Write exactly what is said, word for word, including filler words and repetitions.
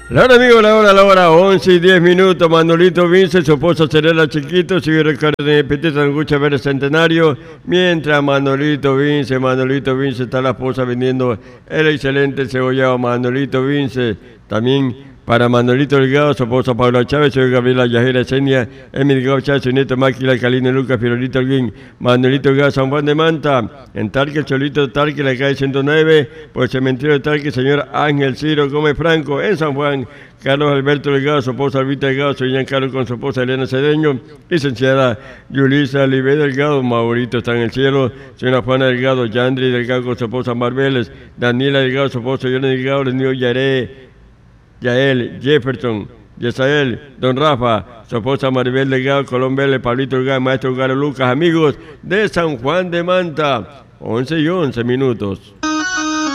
La hora, amigo, la hora, la hora, once y diez minutos. Manolito Vince, su esposa Serena Chiquito, sigue Ricardo en Petit Angucha Verde Centenario. Mientras Manolito Vince, Manolito Vince, está la esposa vendiendo el excelente cebollado Manolito Vince. También para Manolito Delgado, su esposa Paula Chávez, soy Gabriela Yajera Esenia, Emil Delgado Chávez, su nieto Máquila, Calina Lucas, Firolito Alguín, Manolito Delgado, San Juan de Manta, en Tarque, Cholito Tarque, la calle ciento nueve, por el cementerio de Tarque, señor Ángel Ciro Gómez Franco, en San Juan, Carlos Alberto Delgado, su esposa Albita Delgado, soy Giancarlo con su esposa Elena Cedeño, licenciada Yulisa Olive Delgado, Maurito está en el cielo, señora Juana Delgado, Yandri Delgado con su esposa Marbeles, Daniela Delgado, su esposa Yolanda Delgado, el niño Yaré, Yael, Jefferson, Yesael, Don Rafa, su esposa Maribel Delgado, Colón Vélez, Pablito Delgado, Maestro Garo Lucas, amigos de San Juan de Manta, once y once minutos.